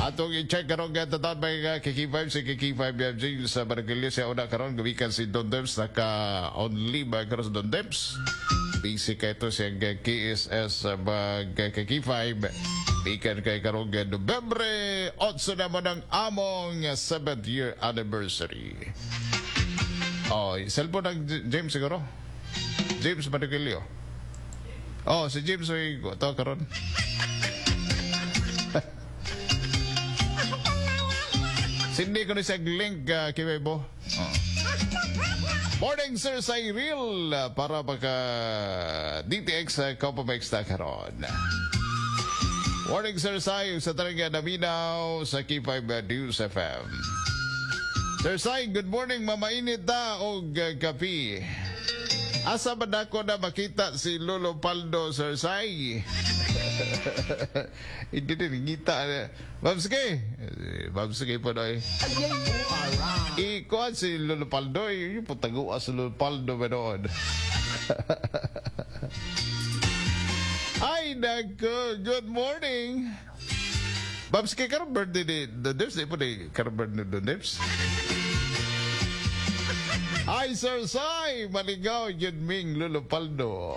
Atong i-check karon nga tatawad ba nga Kiki 5 si Kiki 5 James sa Barangay sa una karon gawikan si Don Dems naka only ba karon sa Don Dems. Basic ito siya KSS mag Kiki 5 ikan kay karon nga Nobyembre 8 na mo ng among 7th year anniversary. Oh, cellphone ng James siguro. James Barangay. Oh, si James ay ito karon. Sindi ko ni sa link kay Bebo. Morning Sir Cyril para baka DTX Copamex na karon. Morning Sir Sai sa talaga naminaw sa K5 News FM. Sir Sai, good morning. Mamainit ta og kape. Asa ba nako na makita si Lolo Paldo, Sir Sai? Hindi din ngita. Babsike po na eh. Ikuan si Lolo Paldo. Yung putaguan si Lolo Paldo ba doon? Ay, nako. Good morning. Babsike, karang birthday ni The Nips? Di po ni karang birthday ni The Nips? Ay, Sir Sai. Maligaw yun ming Lolo Paldo.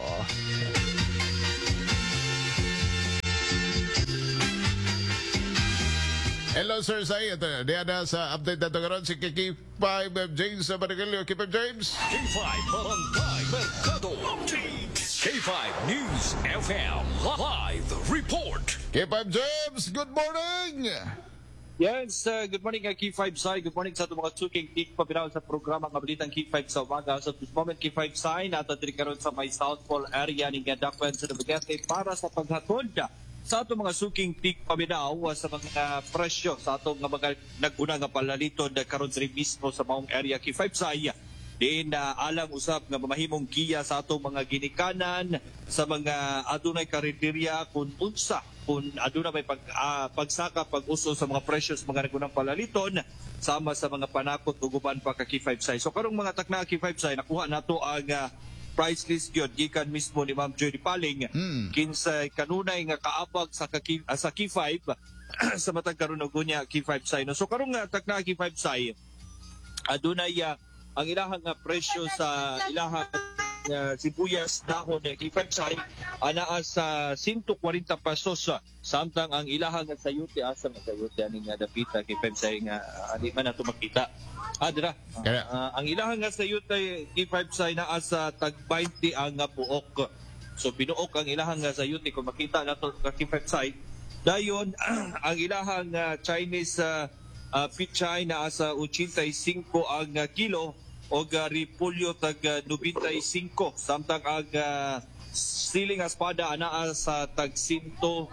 Hello, Sir Sai. Ito, diyan sa update na ito karoon si Kiki 5 James sa Barangay. Kiki 5 James. K5 Barangay Mercado Updates. K5 News FM Live Report. Kiki 5 James, good morning! Yes, good morning K5 Sai. Good morning sa itong mga suking tik pabinaw sa programa ng Balitang K5 sa umaga. So, this moment K5 Sai, natadiri karon sa may South Pole area ng Dakwan sa Dumaguete para sa paghatod sa atong mga suking peak paminaw sa mga presyo sa atong mga nag-una nga palaliton karon diri mismo sa maong area K5 Saya. Din alang usab nga mamahimong giya sa atong mga ginikanan sa mga adunay karinderya kung unsa kung aduna may pagsaka pag-uso sa mga presyo sa mga nagunang palaliton sama sa mga panakot ug uban pa ka K5 Saya. So karong mga takna K5 Saya nakuha nato ang price list yun, gikan mismo ni Ma'am Joy Paling, kinsay kanunay nga kaapag sa K5 sa matag karon og unya K5 Sai. No? So karong nga takna K5 Sai, adunay ang ilahang presyo sa ilahang sibuyas dahon ni K5 Sai anaa sa 140 pesos samtang ang ilahang sayuti asa nga sayuti ani nga dapita K5 Sai nga ali man nato makita. Dira. Ang ilahang nga sayuti K5 Sai naa sa tag 20 ang buok. So binuok ang ilahang nga sayuti kung makita nato ka K5 Sai. Dayon ang ilahang Chinese pichay naa sa 85 ang kilo o repolyo tag 95 samtang ang siling espada anaa sa tag 120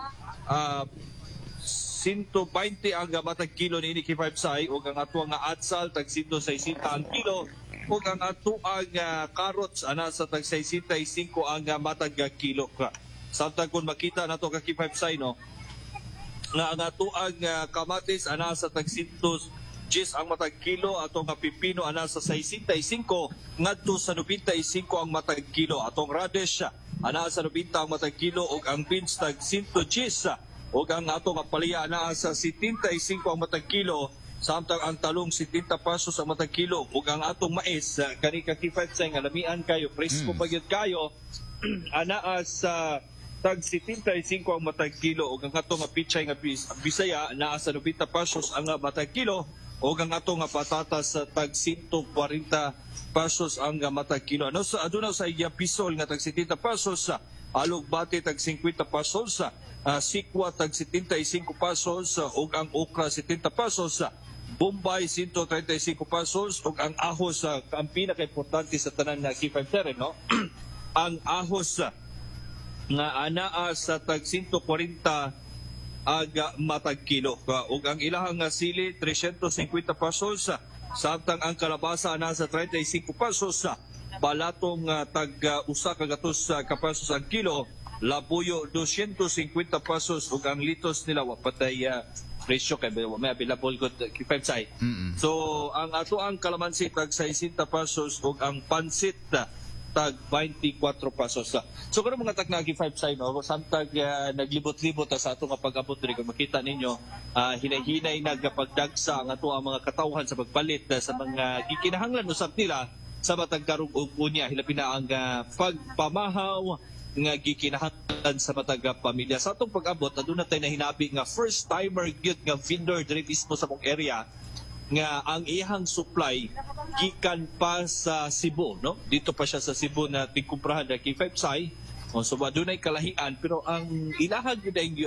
ang matag kilo ni K5 Sai o ang ato nga atsal tag 160 ang kilo o ang ato ang carrots ana sa tag 65 ang matag kilo. Samtang kung makita nato ka K5 Sai no nga ang ato ang kamatis ana sa tag 110 ang matag kilo atong pipino ana sa 65 ngadto sa 95 ang matag kilo atong radish ana sa 90 ang matag kilo ug ang beans tag 110 ug ang atong palaya ana sa 75 ang matag kilo samtang ang talong 70 pesos ang matag kilo ug ang atong mais kani ka K5 Sai nga lamian kayo presko pagyud kayo ana sa tag 75 ang matag kilo ug ang atong pichay nga Bisaya naa sa 90 pesos ang matag kilo o ang ato nga patatas sa tag 140 pesos ang matag kilo. Ano sa aduna sa iya pisol nga tag 70 pesos, alog bati tag 50 pesos, sikwa tag 75 pesos ug ang okra 70 pesos, Bombay 135 pesos ug ang ahos ang pinaka-importante sa tanan na K5 Sai no. Ang ahos nga anaa sa tag 140 aga matag kilo ug ang ilahang sili 350 pesos samtang ang kalabasa na sa 35 pesos balatong tag usa ka gatos ka pesos ang kilo labuyo 250 pesos ug ang litos nila wa patay presyo kay may available gud K5 Sai. So ang ato ang kalamansi tag 60 pesos ug ang pansit tag 24 pesos. So kung mga tag nagi 5 sign no, samtag naglibot-libot sa ato nga pag-abot diri kung makita ninyo hinay-hinay nagpagdagsa ang ato ang mga katawhan sa pagpalit sa mga gikinahanglan usab nila sa matag karong ug unya hilapin na ang pagpamahaw nga gikinahanglan sa matag pamilya. Sa atong pag-abot aduna tay nahinabi nga first timer gyud nga vendor diri mismo sa mong area nga ang iyang supply gikan pa sa Cebu, no? Dito pa siya sa Cebu na tingkumprahan na K5 so adunay kalahian pero ang ilahag gyud ang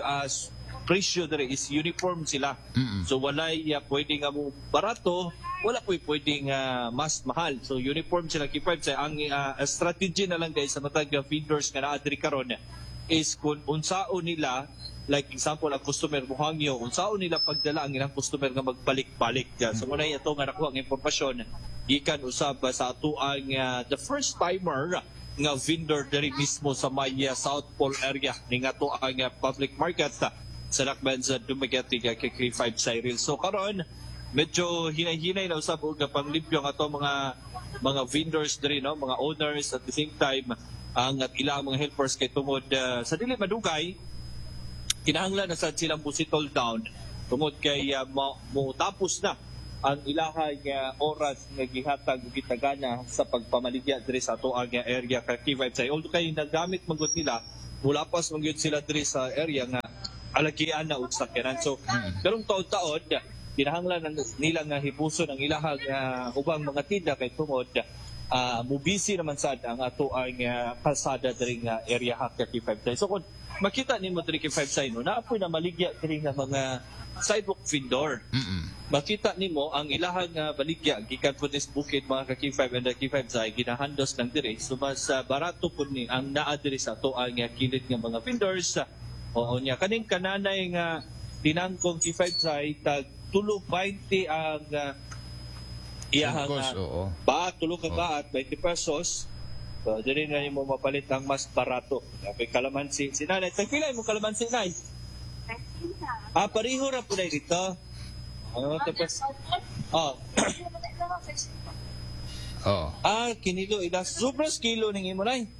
presyo dere is uniform sila. So walay pwedeng mo barato, wala pwedeng mas mahal. So uniform sila K5 ang strategy na lang guys sa matag vendors nga naa diri karon is kung unsaon nila. Like example, ang customer muhangyo, unsaon nila pagdala ang ilang customer nga magbalik-balik. So muna ito nga nakuha ang impormasyon gikan usab sa ato ang the first timer nga vendor diri mismo sa may South Pole area ning ato ang public market sa Lakban sa Dumaguete kay 5 Cyril. So karon medyo hinay-hinay na usab og panglimpyo nga ato mga vendors diri no, mga owners at the same time ang ilang mga helpers kay tungod sa dili madugay kinahanglan na sad silang musitol down tungod kay mo tapos na ang ilahang oras nga gihatag ug gitagana sa pagpamaligya diri sa ato ang area kay K5 although kay nagamit magud nila mula pas magyud sila diri sa area nga alagian na og sakyanan. So karong taon-taon kinahanglan nila nga hipuson ang ilahang ubang mga tinda kay tungod mubisi naman sad ang ato ang kalsada diri nga area kay K5. So kung makita nimo diri kay 5 sign no naapoy na maligya diri nga mga sidewalk vendor. Makita nimo ang ilahang baligya gikan po this bukid mga ka-K5 and the K5 say ginahandos lang diri so mas barato pud ni ang naa diri sa ato ang kilid nga mga vendors. Oo nya kaning kananay nga tinangkong K5 say tag 3.20 ang iyahang tulog ka baat 20 pesos. So, dili na mo mapalit ang mas barato. May kalamansi. Si nanay, tagpilay mo kalamansi, nay? Pariho ra po na dito. Tapos, kinilo. Sobras kilo ning imo, nay?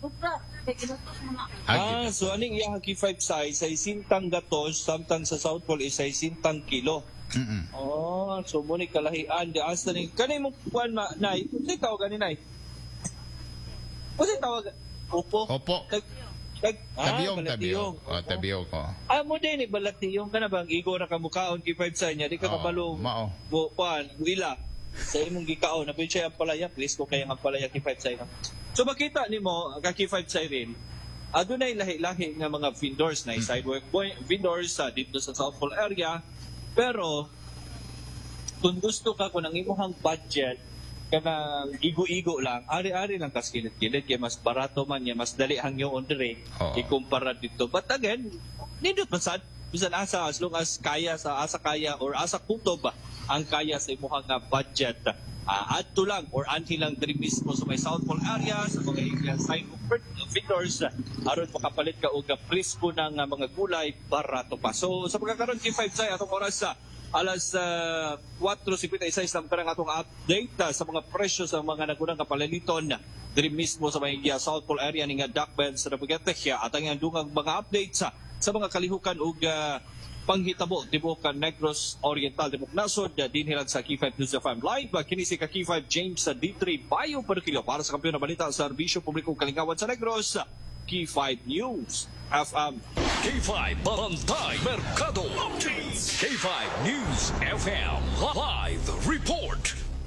So aning iyang K5 size, sa isintang gatos, samtang sa South Pole is sa isintang kilo. So muna kalahian. Asa ning, kanay mo kuwan, nay? Kasi tawag ni nay? Kasi tawag upo. Tabiyong. Tabiyong ko. Mo din balatiyong ka na bang igo na kamukaon K5 sa niya di ka kabalo. Wila sa imong gikaon na siya ang palaya please ko kay ang palaya K5 sa ino. So makita nimo ka K5 sa rin. Adunay lahi-lahi nga mga vendors na sidewalk vendors dito sa South Pole area. Pero kung gusto ka kung ang imong budget kanang igo-igo lang, ari-ari lang kaskilid-kilid, kaya mas barato man niya, mas dali hangyoon dire, ikumpara dito. But again, nindot masad, bisan asa, as long as kaya sa asa kaya or asa kutob ang kaya sa imuhang budget. Adto lang or anhi lang diri mismo sa may South Pole area, sa mga sign vendors, aron makapalit ka og presko ng mga gulay, barato pa. So sa pagkakaroon K5 say atong oras alas 4:56 lang parang atong update sa mga presyo sa mga nagunang kapalaliton diri mismo sa may South Pole area ni nga Dakban sa Dumaguete at ang dungang mga updates sa mga kalihukan ug panghitabo tibuok Negros Oriental Dibok Nasod dinhilag sa K5 News FM Live kini si K5 James sa D3 Bayo per kilo para sa kampiyon na balita sa serbisyo publikong kalingawan sa Negros. K5 News FM. K5 Barangay Mercado. K5 News FM Live Report.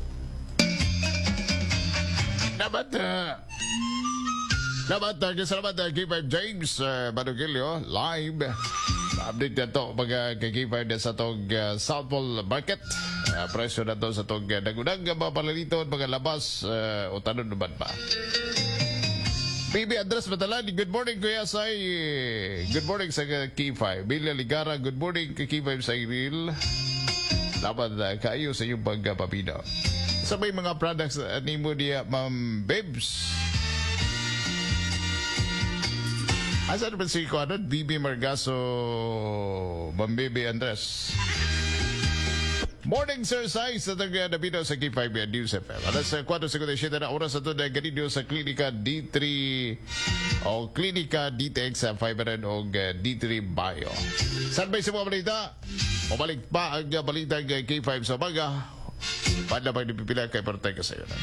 Salamat K5 James Badugilio live. Update na to pag K5 na sa tong South Pole Market. Presyo na to sa tong dagunang mga palaliton, mga labas o tanong naman pa. PB Andres Matalani, good morning Kuya Sai. Good morning sa K5. Bilya Ligara, good morning kay K5 Cyril. Dapat kayo sa iyong pagpapino. Sa may mga products ni mo diya, Ma'am Babes. Asa naman si Kuanon? BB Margaso, Ma'am Baby Andres. Morning exercise sa taga Nabino sa K5 News FM. Alas 4:57 na oras sa ito na ganito sa Klinika D3 o Klinika DTX sa 500 o D3 Bio. Saan ba sa mga balita? Pabalik pa ang balita ng K5 sa umaga. Paano ba nipipila kay Partay ka sa iyo?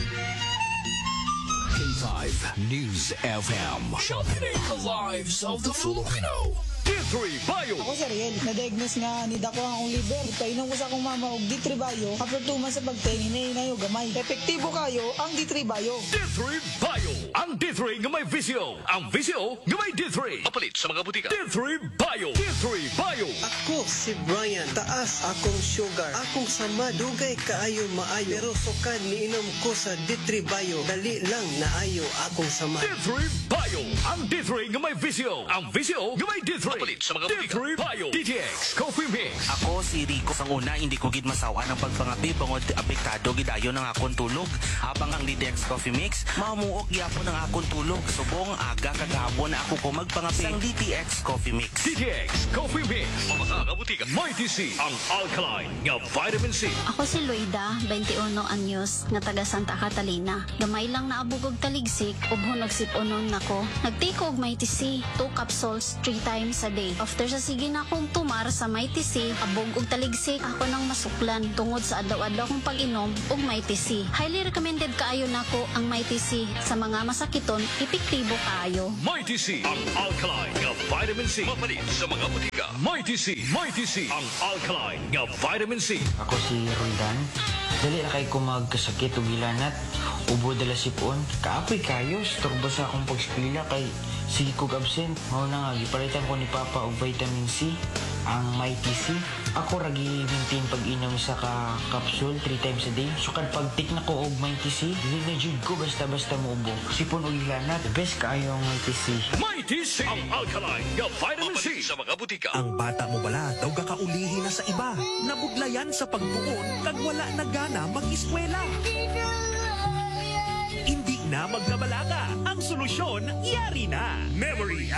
K5 News FM. Sharpening the lives of the Filipino. D3 Bio. Ako si Ariel, na-diagnose nga ni Dako ang akong liver. Painom ko sa akong mama og D3 Bio. After 2 months sa pagtingin, hinayo gamay. Epektibo kayo ang D3 Bio. D3 Bio. Ang D3 nga may visyo. Ang visyo nga may D3. Papalit sa mga butika. D3 Bio. D3 Bio. Ako si Brian, taas akong sugar, akong sama, dugay kaayo maayo, pero sukad niinom ko sa D3 Bio, dali lang naayo akong sama. D3 Bio. Ang D3 nga may visyo. Ang visyo nga may D3. Papalit sa mga butika. D3 Bio. DTX Coffee Mix. Ako si Rico sang una hindi ko gid masawa ng pagpangapi bangod apektado gidayon ng akong tulog habang ang DTX Coffee Mix mamuok gyapon ng akong tulog subong aga kagahapon ako ko magpangapi sang DTX Coffee Mix. DTX Coffee Mix. Mga butika. Mighty C. Ang alkaline nga vitamin C. Ako si Loida, 21 anyos, nga taga Santa Catalina. Gamay lang naabog og taligsik, ubho nagsip-unon nako. Nagtake og Mighty C, 2 capsules 3 times a day. After sa sige na akong tumar sa Mighty C, abog og taligsik, ako nang masuklan tungod sa adlaw-adlaw kong pag-inom og Mighty C. Highly recommended kaayo nako ang Mighty C sa mga masakiton, epektibo kaayo. Mighty C. Ang alkaline nga vitamin C. Mapalit sa mga butika. Mighty C. Mighty C. Ang alkaline nga vitamin C. Ako si Roldan. Dali na kay ko magkasakit o gilanat. Ubo dala sipon. Kaapoy kayo. Storbo sa akong pagspila kay sige kog absent. Mao na nga, gipalitan ko ni Papa og vitamin C. Ang Mighty C. Ako ragi maintain pag-inom sa capsule 3 times a day. So kad pag-take na ko og Mighty C, dili na jud ko basta-basta muubo. Sipon og gilanat. The best kaayo ang Mighty C. Mighty C. Ang alkaline nga vitamin C. Sa mga butika. Ang bata mo bala daw kakaulihin na sa iba. Nabudlayan sa pagtuon kag wala na gana mag-eskwela. Hindi na magkabalaga. Ang solusyon, yari na. Memory